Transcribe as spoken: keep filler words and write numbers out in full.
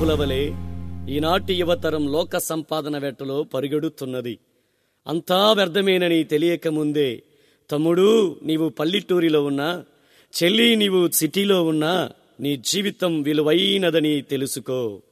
గుంపుల వలె ఈనాటి యువతరం లోక సంపాదన వేటలో పరిగెడుతున్నది. అంతా వ్యర్థమేనని తెలియకముందే తమ్ముడు నీవు పల్లెటూరిలో ఉన్నా, చెల్లి నీవు సిటీలో ఉన్నా నీ జీవితం విలువైనదని తెలుసుకో.